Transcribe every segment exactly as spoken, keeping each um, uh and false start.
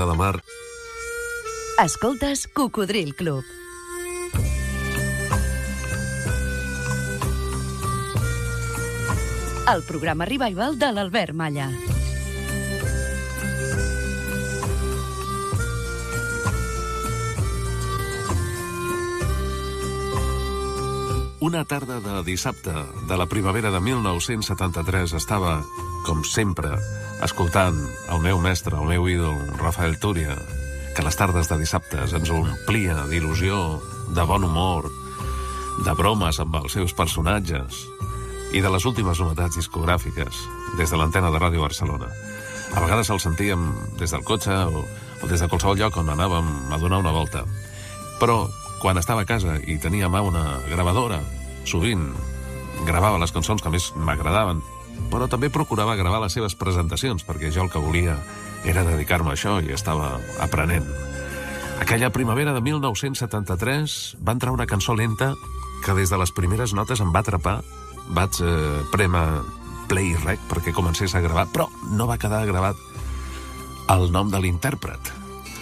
de mar. Escoltes Cocodril Club. El programa revival de l'Albert Malla. Una tarda de dissabte de la primavera de mil nou-cents setanta-tres estava, com sempre, escoltant el meu mestre, el meu ídol, Rafael Túria, que les tardes de dissabtes ens omplia d'il·lusió, de bon humor, de bromes amb els seus personatges i de les últimes novetats discogràfiques des de l'antena de Ràdio Barcelona. A vegades el sentíem des del cotxe o, o des de qualsevol lloc on anàvem a donar una volta. Però quan estava a casa i tenia a mà una gravadora, sovint gravava les cançons que més m'agradaven, però també procurava gravar les seves presentacions, perquè jo el que volia era dedicar-me a això i estava aprenent. Aquella primavera de mil nou-cents setanta-tres va entrar una cançó lenta que des de les primeres notes em va atrapar. Vaig eh, prémer play rec perquè comencés a gravar, però no va quedar gravat el nom de l'intèrpret.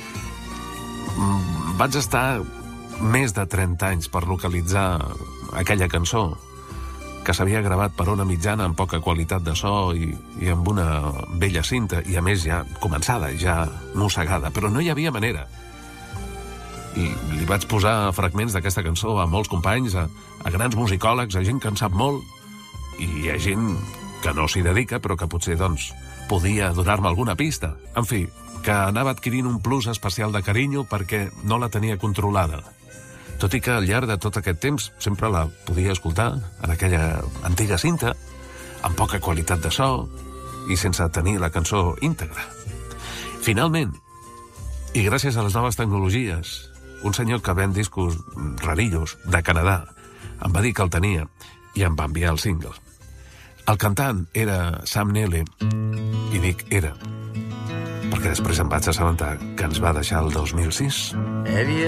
Vaig estar més de trenta anys per localitzar aquella cançó que s'havia gravat per una mitjana amb poca qualitat de so i, i amb una vella cinta, i a més ja començada, ja mossegada, però no hi havia manera. I li vaig posar fragments d'aquesta cançó a molts companys, a, a grans musicòlegs, a gent que en sap molt, i a gent que no s'hi dedica, però que potser, doncs, podia donar-me alguna pista. En fi, que anava adquirint un plus especial de carinyo perquè no la tenia controlada. Tot i que al llarg de tot aquest temps sempre la podia escoltar en aquella antiga cinta, amb poca qualitat de so i sense tenir la cançó íntegra. Finalment, i gràcies a les noves tecnologies, un senyor que ven discos rarillos de Canadà em va dir que el tenia i em va enviar el single. El cantant era Sam Neill, i dic era, perquè després em vaig assabentar que ens va deixar el dos mil sis.